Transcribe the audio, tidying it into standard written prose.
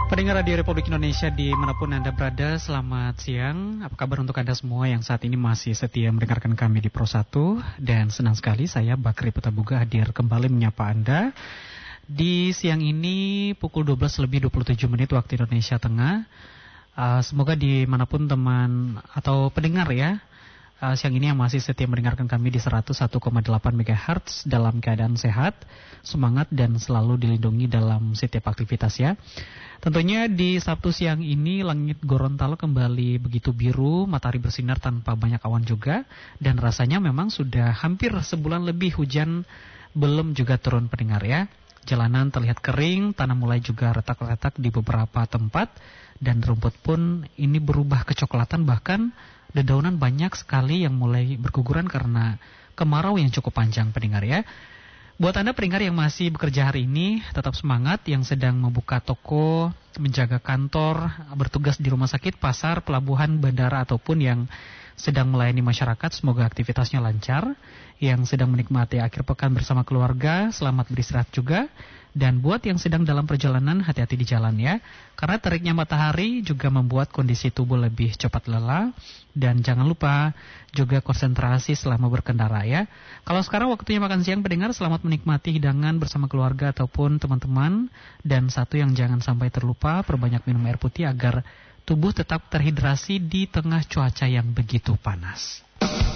Pendengar Radio Republik Indonesia dimanapun Anda berada, selamat siang. Apa kabar untuk Anda semua yang saat ini masih setia mendengarkan kami di Pro 1. Dan senang sekali saya Bakri Putabuga hadir kembali menyapa Anda di siang ini pukul 12:27 waktu Indonesia Tengah. Semoga dimanapun teman atau pendengar ya, siang ini yang masih setia mendengarkan kami di 101,8 MHz dalam keadaan sehat, semangat dan selalu dilindungi dalam setiap aktivitas ya. Tentunya di Sabtu siang ini langit Gorontalo kembali begitu biru, matahari bersinar tanpa banyak awan juga, dan rasanya memang sudah hampir sebulan lebih hujan belum juga turun pendengar ya. Jalanan terlihat kering, tanah mulai juga retak-retak di beberapa tempat, dan rumput pun ini berubah kecoklatan, bahkan dedaunan banyak sekali yang mulai berguguran karena kemarau yang cukup panjang pendengar ya. Buat Anda pendengar yang masih bekerja hari ini, tetap semangat, yang sedang membuka toko, menjaga kantor, bertugas di rumah sakit, pasar, pelabuhan, bandara, ataupun yang sedang melayani masyarakat, semoga aktivitasnya lancar. Yang sedang menikmati akhir pekan bersama keluarga, selamat beristirahat juga. Dan buat yang sedang dalam perjalanan, hati-hati di jalan ya. Karena teriknya matahari juga membuat kondisi tubuh lebih cepat lelah. Dan jangan lupa juga konsentrasi selama berkendara ya. Kalau sekarang waktunya makan siang pendengar, selamat menikmati hidangan bersama keluarga ataupun teman-teman. Dan satu yang jangan sampai terlupa, perbanyak minum air putih agar tubuh tetap terhidrasi di tengah cuaca yang begitu panas.